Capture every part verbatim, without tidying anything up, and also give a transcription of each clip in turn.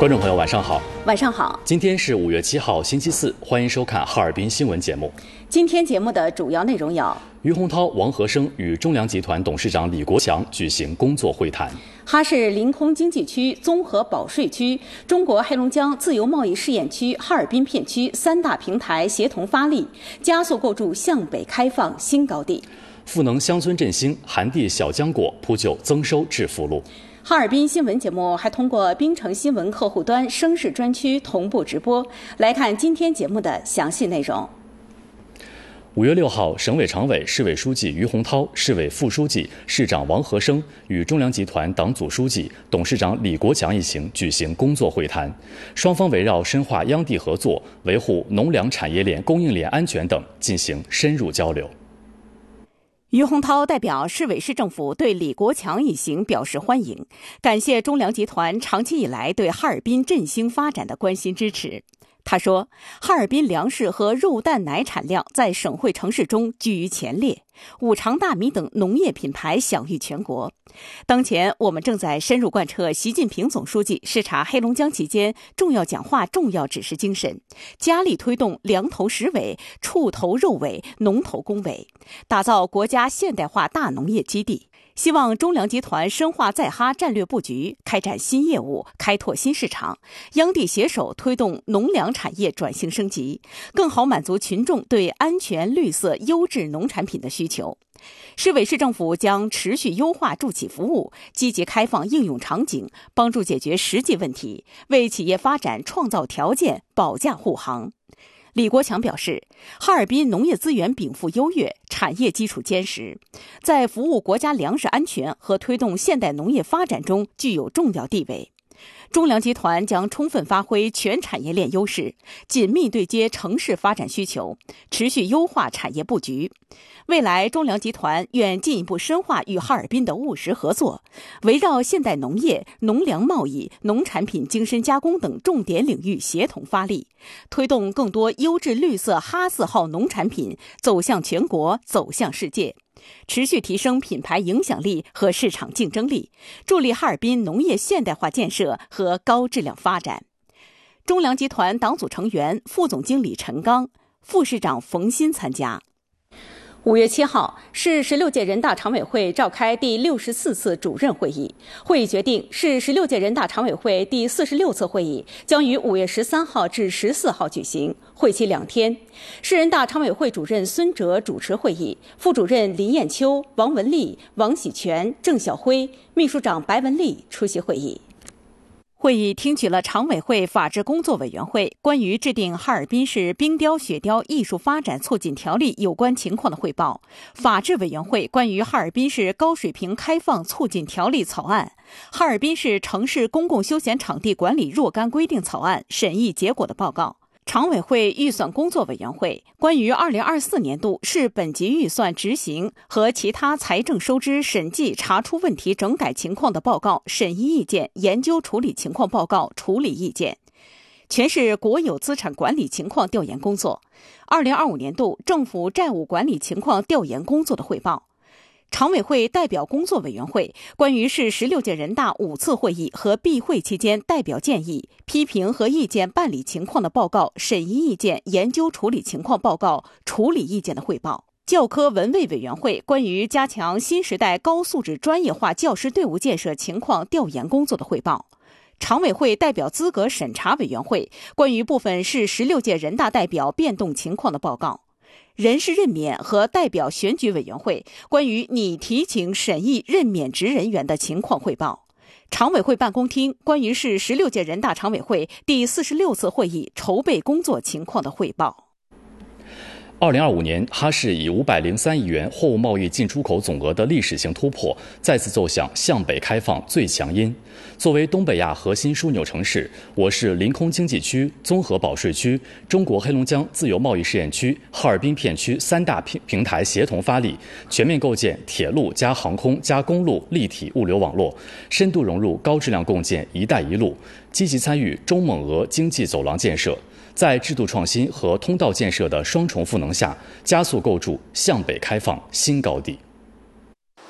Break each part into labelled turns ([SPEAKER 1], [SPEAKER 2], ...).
[SPEAKER 1] 观众朋友，晚上好。
[SPEAKER 2] 晚上好。
[SPEAKER 1] 今天是五月七号，星期四，欢迎收看哈尔滨新闻节目。
[SPEAKER 2] 今天节目的主要内容有：
[SPEAKER 1] 于洪涛、王和生与中粮集团董事长李国强举行工作会谈；
[SPEAKER 2] 哈市临空经济区综合保税区、中国黑龙江自由贸易试验区哈尔滨片区三大平台协同发力，加速构筑向北开放新高地；
[SPEAKER 1] 赋能乡村振兴，涵地小浆果，铺就增收致富路。
[SPEAKER 2] 哈尔滨新闻节目还通过滨城新闻客户端声势专区同步直播。来看今天节目的详细内容。
[SPEAKER 1] 五月六号，省委常委、市委书记于洪涛、市委副书记、市长王和生与中粮集团党组书记、董事长李国强一行举行工作会谈，双方围绕深化央地合作、维护农粮产业链供应链安全等进行深入交流。
[SPEAKER 2] 于洪涛代表市委市政府对李国强一行表示欢迎，感谢中粮集团长期以来对哈尔滨振兴发展的关心支持。他说，哈尔滨粮食和肉蛋奶产量在省会城市中居于前列，五常大米等农业品牌享誉全国。当前我们正在深入贯彻习近平总书记视察黑龙江期间重要讲话重要指示精神，加力推动粮投实委、畜投肉委、农投工委，打造国家现代化大农业基地。希望中粮集团深化在哈战略布局，开展新业务，开拓新市场，央地携手推动农粮产业转型升级，更好满足群众对安全、绿色、优质农产品的需求。市委市政府将持续优化助企服务，积极开放应用场景，帮助解决实际问题，为企业发展创造条件，保驾护航。李国强表示，哈尔滨农业资源禀赋优越，产业基础坚实，在服务国家粮食安全和推动现代农业发展中具有重要地位。中粮集团将充分发挥全产业链优势，紧密对接城市发展需求，持续优化产业布局。未来，中粮集团愿进一步深化与哈尔滨的务实合作，围绕现代农业、农粮贸易、农产品精深加工等重点领域协同发力，推动更多优质绿色哈字号农产品走向全国、走向世界，持续提升品牌影响力和市场竞争力，助力哈尔滨农业现代化建设和高质量发展。中粮集团党组成员、副总经理陈刚、副市长冯鑫参加。五月七号，市十六届人大常委会召开第六十四次主任会议。会议决定，市十六届人大常委会第四十六次会议将于五月十三号至十四号举行，会期两天。市人大常委会主任孙哲主持会议，副主任林艳秋、王文丽、王喜全、郑晓辉，秘书长白文丽出席会议。会议听取了常委会法制工作委员会关于制定哈尔滨市冰雕雪雕艺术发展促进条例有关情况的汇报，法制委员会关于哈尔滨市高水平开放促进条例草案、哈尔滨市城市公共休闲场地管理若干规定草案审议结果的报告。常委会预算工作委员会关于二零二四年度市本级预算执行和其他财政收支审计查出问题整改情况的报告审议意见研究处理情况报告处理意见。全市国有资产管理情况调研工作，二零二五年度政府债务管理情况调研工作的汇报。常委会代表工作委员会关于市十六届人大五次会议和闭会期间代表建议、批评和意见办理情况的报告审议意见研究处理情况报告处理意见的汇报。教科文卫委员会关于加强新时代高素质专业化教师队伍建设情况调研工作的汇报。常委会代表资格审查委员会关于部分市十六届人大代表变动情况的报告。人事任免和代表选举委员会关于拟提请审议任免职人员的情况汇报。常委会办公厅关于市十六届人大常委会第四十六次会议筹备工作情况的汇报。
[SPEAKER 1] 二零二五年，哈市以五百零三亿元货物贸易进出口总额的历史性突破，再次奏响向北开放最强音。作为东北亚核心枢纽城市，我市临空经济区综合保税区、中国黑龙江自由贸易试验区、哈尔滨片区三大平平台协同发力，全面构建铁路加航空加公路立体物流网络，深度融入高质量共建“一带一路”，积极参与中蒙俄经济走廊建设。在制度创新和通道建设的双重赋能下，加速构筑向北开放新高地。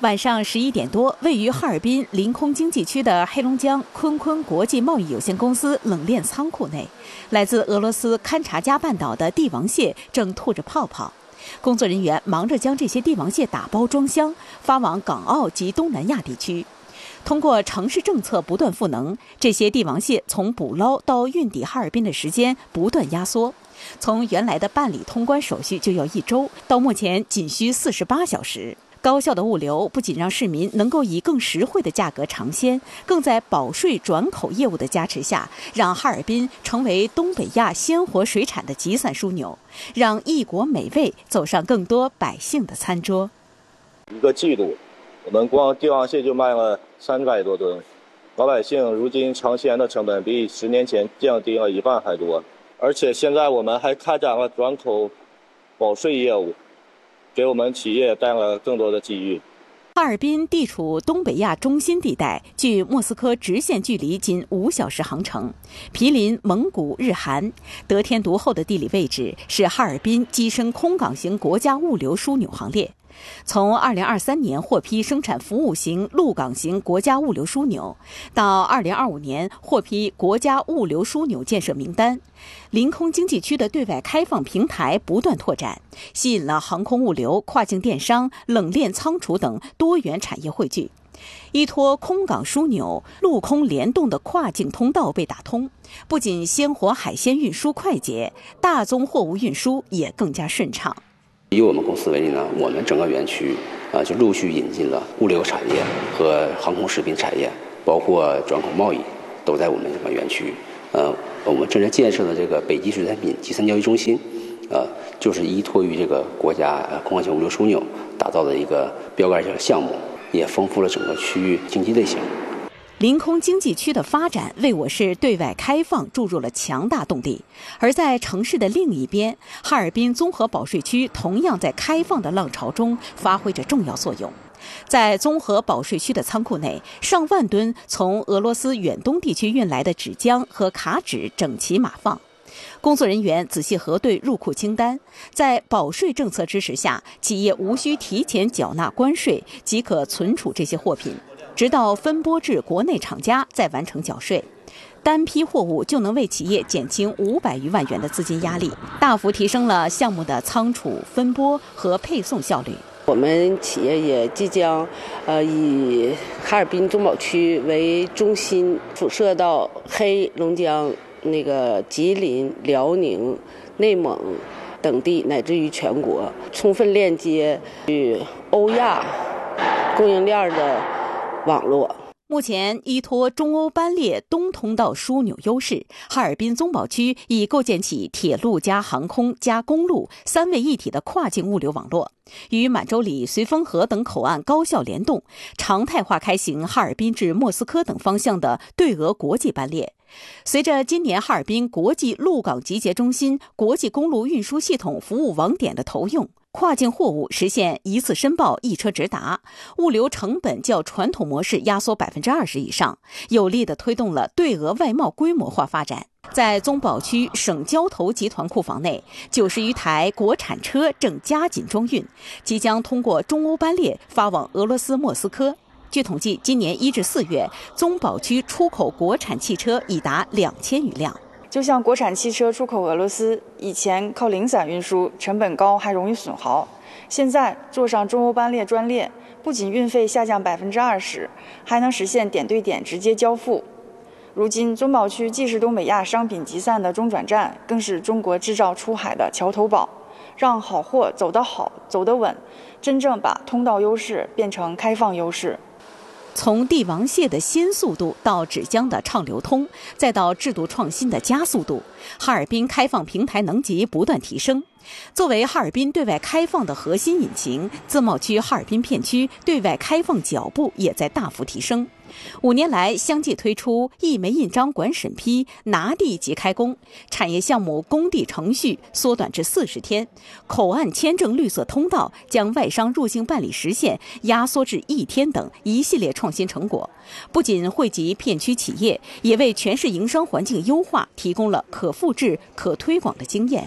[SPEAKER 2] 晚上十一点多，位于哈尔滨临空经济区的黑龙江坤坤国际贸易有限公司冷链仓库内，来自俄罗斯勘察加半岛的帝王蟹正吐着泡泡。工作人员忙着将这些帝王蟹打包装箱，发往港澳及东南亚地区。通过城市政策不断赋能，这些帝王蟹从捕捞到运抵哈尔滨的时间不断压缩，从原来的办理通关手续就要一周，到目前仅需四十八小时。高效的物流不仅让市民能够以更实惠的价格尝鲜，更在保税转口业务的加持下，让哈尔滨成为东北亚鲜活水产的集散枢纽，让异国美味走上更多百姓的餐桌。
[SPEAKER 3] 一个季度，我们光帝王蟹就卖了三百多吨，老百姓如今尝鲜的成本比十年前降低了一半还多，而且现在我们还开展了转口保税业务，给我们企业带来了更多的机遇。
[SPEAKER 2] 哈尔滨地处东北亚中心地带，距莫斯科直线距离仅五小时航程，毗邻蒙古、日韩，得天独厚的地理位置使哈尔滨跻身空港型国家物流枢纽行列。从二零二三年获批生产服务型陆港型国家物流枢纽，到二零二五年获批国家物流枢纽建设名单，临空经济区的对外开放平台不断拓展，吸引了航空物流、跨境电商、冷链仓储等多元产业汇聚。依托空港枢纽、陆空联动的跨境通道被打通，不仅鲜活海鲜运输快捷，大宗货物运输也更加顺畅。
[SPEAKER 4] 以我们公司为例呢，我们整个园区啊就陆续引进了物流产业和航空食品产业，包括转口贸易，都在我们这个园区。呃，我们正在建设的这个北极水产品集散交易中心，呃，就是依托于这个国家空港型物流枢纽打造的一个标杆性项目，也丰富了整个区域经济类型。
[SPEAKER 2] 临空经济区的发展为我市对外开放注入了强大动力，而在城市的另一边，哈尔滨综合保税区同样在开放的浪潮中发挥着重要作用。在综合保税区的仓库内，上万吨从俄罗斯远东地区运来的纸浆和卡纸整齐码放。工作人员仔细核对入库清单，在保税政策支持下，企业无需提前缴纳关税，即可存储这些货品，直到分拨至国内厂家再完成缴税。单批货物就能为企业减轻五百余万元的资金压力，大幅提升了项目的仓储、分拨和配送效率。
[SPEAKER 5] 我们企业也即将，呃，以哈尔滨中保区为中心，辐射到黑龙江、那个吉林、辽宁、内蒙等地，乃至于全国，充分链接与欧亚供应链的网络。
[SPEAKER 2] 目前依托中欧班列东通道枢纽优势，哈尔滨综保区已构建起铁路加航空加公路三位一体的跨境物流网络，与满洲里、绥芬河等口岸高效联动，常态化开行哈尔滨至莫斯科等方向的对俄国际班列。随着今年哈尔滨国际陆港集结中心国际公路运输系统服务网点的投用，跨境货物实现一次申报一车直达，物流成本较传统模式压缩百分之二十以上，有力地推动了对俄外贸规模化发展。在综保区省交投集团库房内，九十余台国产车正加紧装运，即将通过中欧班列发往俄罗斯莫斯科。据统计，今年一至四月，综保区出口国产汽车已达两千余辆。
[SPEAKER 6] 就像国产汽车出口俄罗斯，以前靠零散运输，成本高还容易损耗。现在坐上中欧班列专列，不仅运费下降百分之二十，还能实现点对点直接交付。如今，综保区既是东北亚商品集散的中转站，更是中国制造出海的桥头堡，让好货走得好、走得稳，真正把通道优势变成开放优势。
[SPEAKER 2] 从帝王蟹的鲜速度到纸浆的畅流通，再到制度创新的加速度，哈尔滨开放平台能级不断提升。作为哈尔滨对外开放的核心引擎，自贸区哈尔滨片区对外开放脚步也在大幅提升。五年来，相继推出一枚印章管审批、拿地即开工，产业项目工地程序缩短至四十天，口岸签证绿色通道将外商入境办理时限压缩至一天等一系列创新成果，不仅惠及片区企业，也为全市营商环境优化提供了可复制、可推广的经验。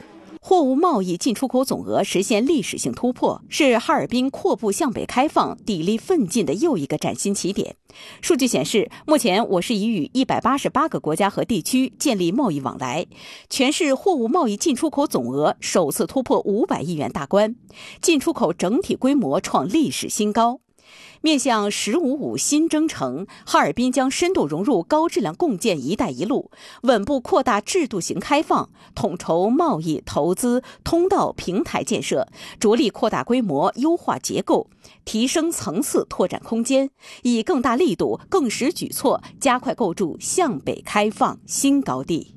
[SPEAKER 2] 货物贸易进出口总额实现历史性突破，是哈尔滨阔步向北开放、砥砺奋进的又一个崭新起点。数据显示，目前我市已与一百八十八个国家和地区建立贸易往来，全市货物贸易进出口总额首次突破五百亿元大关，进出口整体规模创历史新高。面向“十五五”新征程，哈尔滨将深度融入高质量共建“一带一路”，稳步扩大制度型开放，统筹贸易、投资、通道、平台建设，着力扩大规模、优化结构，提升层次、拓展空间，以更大力度、更实举措，加快构筑向北开放新高地。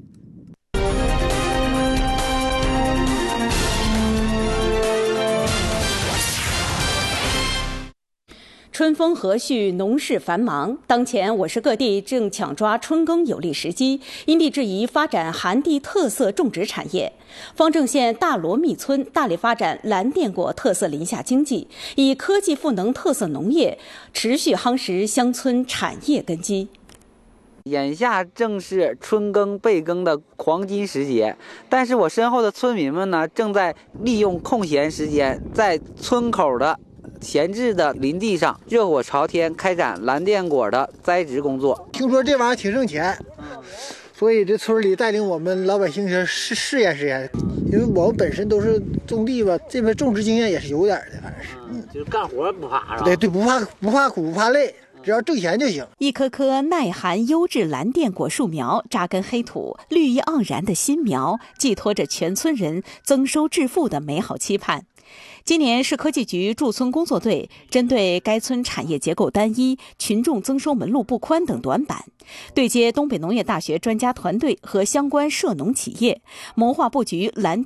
[SPEAKER 2] 春风和煦，农事繁忙。当前，我市各地正抢抓春耕有利时机，因地制宜发展寒地特色种植产业。方正县大罗密村大力发展蓝靛果特色林下经济，以科技赋能特色农业，持续夯实乡村产业根基。
[SPEAKER 7] 眼下正是春耕备耕的黄金时节，但是我身后的村民们呢，正在利用空闲时间，在村口的闲置的林地上热火朝天开展蓝靛果的栽植工作。
[SPEAKER 8] 听说这玩意儿挺挣钱，所以这村里带领我们老百姓先试试验试验，因为我们本身都是种地吧，这边种植经验也是有点的，反正是，
[SPEAKER 7] 嗯，就是干活不怕是吧？
[SPEAKER 8] 对对，不怕不怕苦不怕累，只要挣钱就行。
[SPEAKER 2] 一棵棵耐寒优质蓝靛果树苗扎根黑土，绿意盎然的新苗，寄托着全村人增收致富的美好期盼。今年市科技局驻村工作队针对该村产业结构单一、群众增收门路不宽等短板，对接东北农业大学专家团队和相关涉农企业，谋划布局蓝